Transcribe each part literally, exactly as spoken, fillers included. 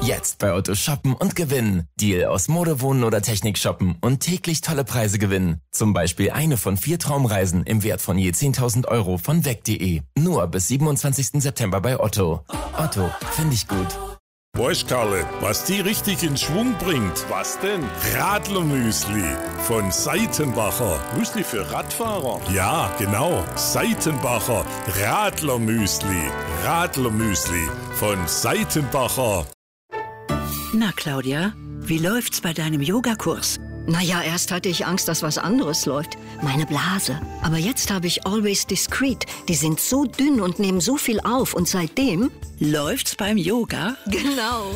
Jetzt bei Otto shoppen und gewinnen. Deal aus Mode, Wohnen oder Technik shoppen und täglich tolle Preise gewinnen. Zum Beispiel eine von vier Traumreisen im Wert von je zehntausend Euro von weg punkt de. Nur bis siebenundzwanzigsten September bei Otto. Otto, finde ich gut. Weißt Karle, was die richtig in Schwung bringt? Was denn? Radlermüsli von Seitenbacher. Müsli für Radfahrer? Ja, genau. Seitenbacher Radlermüsli. Radlermüsli von Seitenbacher. Na, Claudia, wie läuft's bei deinem Yogakurs? Naja, erst hatte ich Angst, dass was anderes läuft. Meine Blase. Aber jetzt habe ich Always Discreet. Die sind so dünn und nehmen so viel auf. Und seitdem... Läuft's beim Yoga? Genau.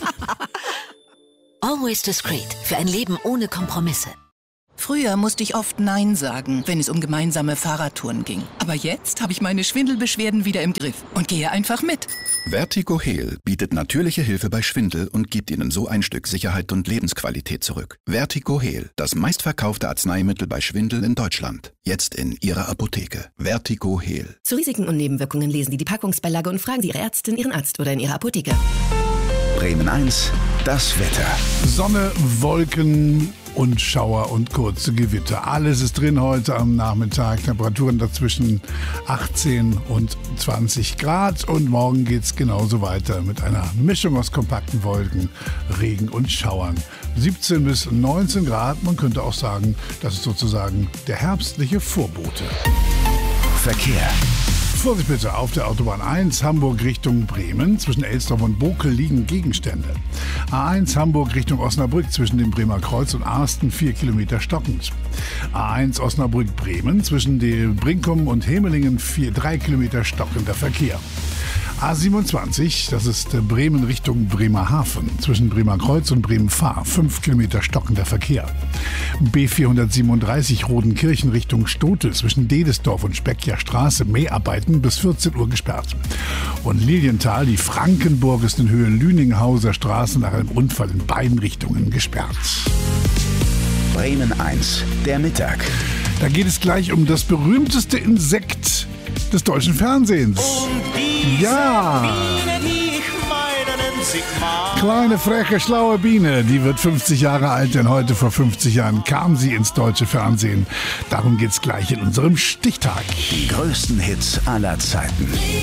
Always Discreet. Für ein Leben ohne Kompromisse. Früher musste ich oft Nein sagen, wenn es um gemeinsame Fahrradtouren ging. Aber jetzt habe ich meine Schwindelbeschwerden wieder im Griff und gehe einfach mit. Vertigo Heal bietet natürliche Hilfe bei Schwindel und gibt Ihnen so ein Stück Sicherheit und Lebensqualität zurück. Vertigo Heal, das meistverkaufte Arzneimittel bei Schwindel in Deutschland. Jetzt in Ihrer Apotheke. Vertigo Heal. Zu Risiken und Nebenwirkungen lesen Sie die Packungsbeilage und fragen Sie Ihre Ärztin, Ihren Arzt oder in Ihrer Apotheke. Bremen eins, das Wetter. Sonne, Wolken und Schauer und kurze Gewitter. Alles ist drin heute am Nachmittag. Temperaturen dazwischen achtzehn und zwanzig Grad. Und morgen geht es genauso weiter mit einer Mischung aus kompakten Wolken, Regen und Schauern. siebzehn bis neunzehn Grad. Man könnte auch sagen, das ist sozusagen der herbstliche Vorbote. Verkehr. Vorsicht bitte, auf der Autobahn eins Hamburg Richtung Bremen. Zwischen Elsdorf und Bokel liegen Gegenstände. A eins Hamburg Richtung Osnabrück zwischen dem Bremer Kreuz und Arsten vier Kilometer stockend. A eins Osnabrück-Bremen zwischen dem Brinkum und Hemelingen drei Kilometer stockender Verkehr. A siebenundzwanzig, das ist Bremen Richtung Bremerhaven, zwischen Bremerkreuz und Bremen-Fahr, fünf Kilometer stockender Verkehr. B vierhundertsiebenunddreißig Rodenkirchen Richtung Stote, zwischen Dedesdorf und Speckjer Straße, Mäharbeiten bis vierzehn Uhr gesperrt. Und Lilienthal, die Frankenburg ist in Höhe Lüninghauser Straße nach einem Unfall in beiden Richtungen gesperrt. Bremen eins, der Mittag. Da geht es gleich um das berühmteste Insekt des deutschen Fernsehens. Ja! Biene, die ich meine, nennt sich Mar. Kleine, freche, schlaue Biene, die wird fünfzig Jahre alt, denn heute vor fünfzig Jahren kam sie ins deutsche Fernsehen. Darum geht's gleich in unserem Stichtag. Die größten Hits aller Zeiten.